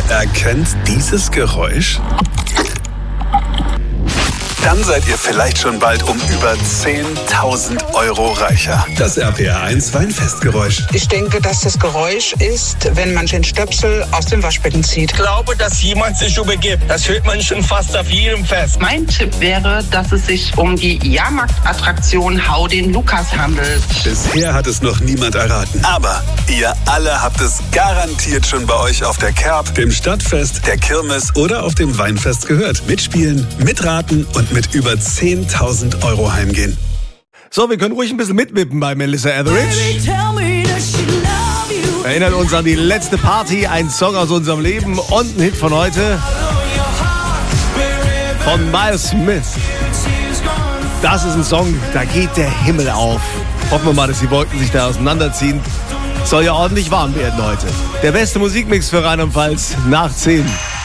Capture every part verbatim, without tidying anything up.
Erkennt dieses Geräusch? Dann seid ihr vielleicht schon bald um über zehntausend Euro reicher. Das R P R eins Weinfestgeräusch. Ich denke, dass das Geräusch ist, wenn man den Stöpsel aus dem Waschbecken zieht. Ich glaube, dass jemand sich übergibt. Das hört man schon fast auf jedem Fest. Mein Tipp wäre, dass es sich um die Jahrmarktattraktion Hau den Lukas handelt. Bisher hat es noch niemand erraten. Aber ihr alle habt es garantiert schon bei euch auf der Kerb, dem Stadtfest, der Kirmes oder auf dem Weinfest gehört. Mitspielen, mitraten und mit über zehntausend Euro heimgehen. So, wir können ruhig ein bisschen mitwippen bei Melissa Etheridge. Erinnert uns an die letzte Party, ein Song aus unserem Leben und ein Hit von heute von Miles Smith. Das ist ein Song, da geht der Himmel auf. Hoffen wir mal, dass die Wolken sich da auseinanderziehen. Soll ja ordentlich warm werden heute. Der beste Musikmix für Rheinland-Pfalz nach zehn.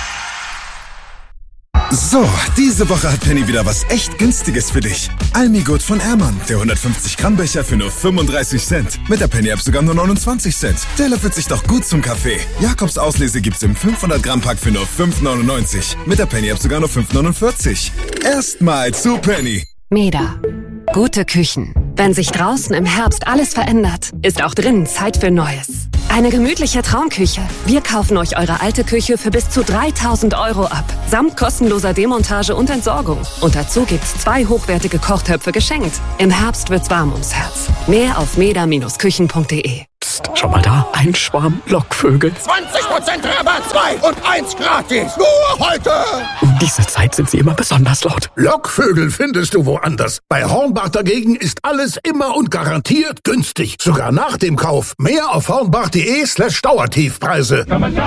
So, diese Woche hat Penny wieder was echt Günstiges für dich. Almigut von Ehrmann, der hundertfünfzig Gramm Becher für nur fünfunddreißig Cent. Mit der Penny App sogar nur neunundzwanzig Cent. Der löffelt sich doch gut zum Kaffee. Jakobs Auslese gibt's im fünfhundert Gramm Pack für nur fünf neunundneunzig. Mit der Penny App sogar nur fünf neunundvierzig. Erstmal zu Penny. Meda. Gute Küchen. Wenn sich draußen im Herbst alles verändert, ist auch drinnen Zeit für Neues. Eine gemütliche Traumküche. Wir kaufen euch eure alte Küche für bis zu dreitausend Euro ab. Samt kostenloser Demontage und Entsorgung. Und dazu gibt's zwei hochwertige Kochtöpfe geschenkt. Im Herbst wird's warm ums Herz. Mehr auf meda Bindestrich küchen punkt de. Psst, schau mal da. Ein Schwarm Lockvögel. zwanzig Prozent Rabatt, zwei und eins gratis. Nur heute. Um diese Zeit sind sie immer besonders laut. Lockvögel findest du woanders. Bei Hornbach dagegen ist alles immer und garantiert günstig. Sogar nach dem Kauf. Mehr auf hornbach.de slash Dauertiefpreise.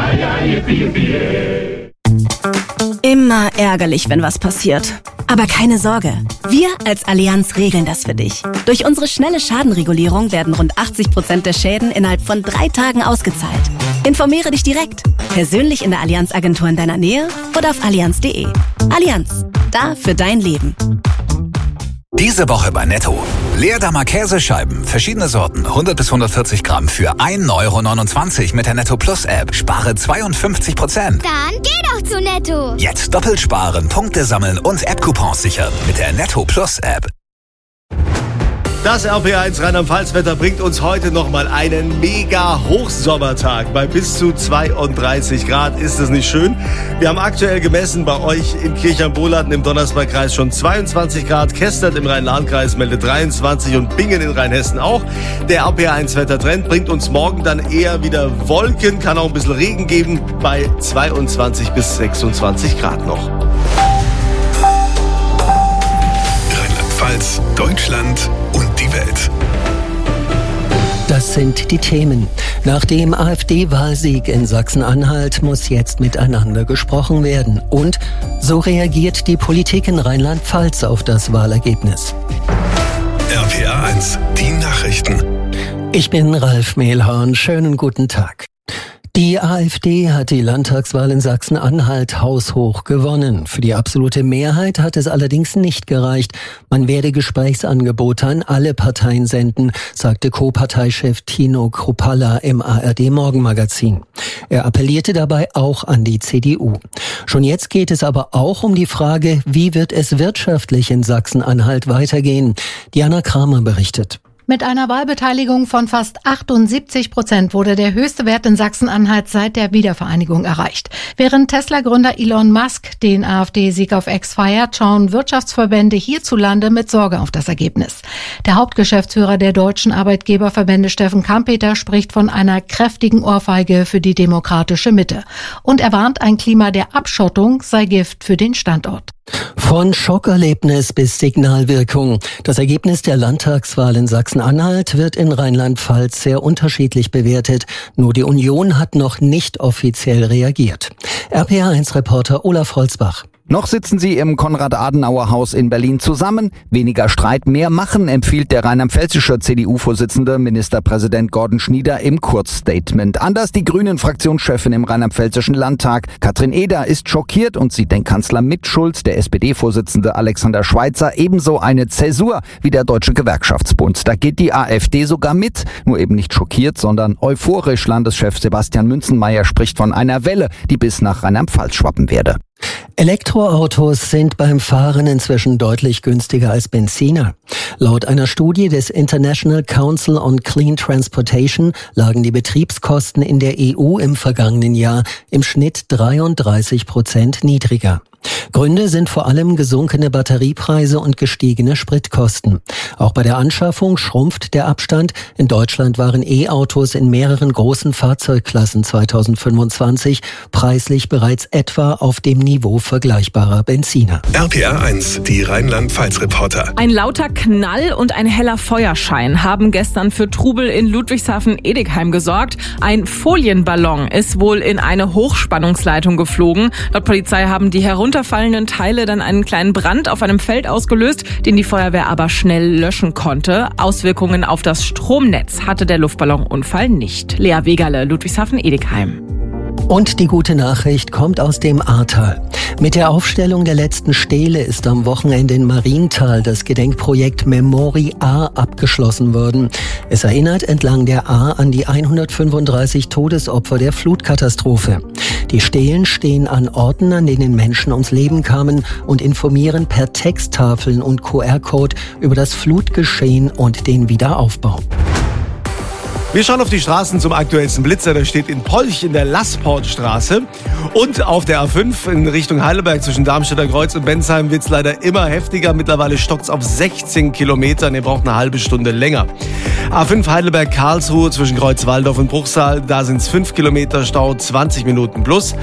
Immer ärgerlich, wenn was passiert. Aber keine Sorge. Wir als Allianz regeln das für dich. Durch unsere schnelle Schadenregulierung werden rund achtzig Prozent der Schäden innerhalb von drei Tagen ausgezahlt. Informiere dich direkt. Persönlich in der Allianz-Agentur in deiner Nähe oder auf allianz punkt de. Allianz. Da für dein Leben. Diese Woche bei Netto. Leerdammer Käsescheiben, verschiedene Sorten, hundert bis hundertvierzig Gramm für ein Euro neunundzwanzig mit der Netto Plus App. Spare zweiundfünfzig Prozent. Dann geh doch zu Netto. Jetzt doppelt sparen, Punkte sammeln und App-Coupons sichern mit der Netto Plus App. Das R P R eins Rheinland-Pfalz-Wetter bringt uns heute nochmal einen mega Hochsommertag. Bei bis zu zweiunddreißig Grad ist es nicht schön. Wir haben aktuell gemessen bei euch in Kirchheim-Bohladen im Donnersbergkreis schon zweiundzwanzig Grad. Kestert im Rhein-Lahn-Kreis meldet dreiundzwanzig und Bingen in Rheinhessen auch. Der R P R eins Wettertrend bringt uns morgen dann eher wieder Wolken, kann auch ein bisschen Regen geben, bei zweiundzwanzig bis sechsundzwanzig Grad noch. Rheinland-Pfalz, Deutschland und die Welt. Das sind die Themen. Nach dem AfD-Wahlsieg in Sachsen-Anhalt muss jetzt miteinander gesprochen werden. Und so reagiert die Politik in Rheinland-Pfalz auf das Wahlergebnis. R P R eins, die Nachrichten. Ich bin Ralf Mehlhorn. Schönen guten Tag. Die AfD hat die Landtagswahl in Sachsen-Anhalt haushoch gewonnen. Für die absolute Mehrheit hat es allerdings nicht gereicht. Man werde Gesprächsangebote an alle Parteien senden, sagte Co-Parteichef Tino Kruppalla im A R D-Morgenmagazin. Er appellierte dabei auch an die C D U. Schon jetzt geht es aber auch um die Frage, wie wird es wirtschaftlich in Sachsen-Anhalt weitergehen? Diana Kramer berichtet. Mit einer Wahlbeteiligung von fast achtundsiebzig Prozent wurde der höchste Wert in Sachsen-Anhalt seit der Wiedervereinigung erreicht. Während Tesla-Gründer Elon Musk den AfD-Sieg auf X feiert, schauen Wirtschaftsverbände hierzulande mit Sorge auf das Ergebnis. Der Hauptgeschäftsführer der deutschen Arbeitgeberverbände, Steffen Kampeter, spricht von einer kräftigen Ohrfeige für die demokratische Mitte. Und er warnt, ein Klima der Abschottung sei Gift für den Standort. Von Schockerlebnis bis Signalwirkung. Das Ergebnis der Landtagswahl in Sachsen-Anhalt wird in Rheinland-Pfalz sehr unterschiedlich bewertet. Nur die Union hat noch nicht offiziell reagiert. R P R eins Reporter Olaf Holzbach. Noch sitzen sie im Konrad-Adenauer-Haus in Berlin zusammen. Weniger Streit, mehr machen, empfiehlt der rheinland-pfälzische C D U-Vorsitzende Ministerpräsident Gordon Schnieder im Kurzstatement. Anders die Grünen-Fraktionschefin im rheinland-pfälzischen Landtag. Katrin Eder ist schockiert und sieht den Kanzler mit Schuld, der S P D-Vorsitzende Alexander Schweitzer, ebenso eine Zäsur wie der Deutsche Gewerkschaftsbund. Da geht die AfD sogar mit, nur eben nicht schockiert, sondern euphorisch. Landeschef Sebastian Münzenmaier spricht von einer Welle, die bis nach Rheinland-Pfalz schwappen werde. Elektroautos sind beim Fahren inzwischen deutlich günstiger als Benziner. Laut einer Studie des International Council on Clean Transportation lagen die Betriebskosten in der E U im vergangenen Jahr im Schnitt dreiunddreißig Prozent niedriger. Gründe sind vor allem gesunkene Batteriepreise und gestiegene Spritkosten. Auch bei der Anschaffung schrumpft der Abstand. In Deutschland waren E-Autos in mehreren großen Fahrzeugklassen zweitausendfünfundzwanzig preislich bereits etwa auf dem Niveau vergleichbarer Benziner. R P R eins, die Rheinland-Pfalz-Reporter. Ein lauter Knall und ein heller Feuerschein haben gestern für Trubel in Ludwigshafen-Edekheim gesorgt. Ein Folienballon ist wohl in eine Hochspannungsleitung geflogen. Laut Polizei haben die herunter Runterfallenden Teile dann einen kleinen Brand auf einem Feld ausgelöst, den die Feuerwehr aber schnell löschen konnte. Auswirkungen auf das Stromnetz hatte der Luftballonunfall nicht. Lea Wegerle, Ludwigshafen-Edekheim. Und die gute Nachricht kommt aus dem Ahrtal. Mit der Aufstellung der letzten Stele ist am Wochenende in Marienthal das Gedenkprojekt Memory Ahr abgeschlossen worden. Es erinnert entlang der Ahr an die hundertfünfunddreißig Todesopfer der Flutkatastrophe. Die Stelen stehen an Orten, an denen Menschen ums Leben kamen und informieren per Texttafeln und Q R-Code über das Flutgeschehen und den Wiederaufbau. Wir schauen auf die Straßen zum aktuellsten Blitzer. Der steht in Polch in der Lassportstraße. Und auf der A fünf in Richtung Heidelberg zwischen Darmstädter Kreuz und Bensheim wird es leider immer heftiger. Mittlerweile stockt es auf sechzehn Kilometern. Ihr braucht eine halbe Stunde länger. A fünf Heidelberg-Karlsruhe zwischen Kreuzwaldorf und Bruchsal. Da sind es fünf Kilometer Stau, zwanzig Minuten plus.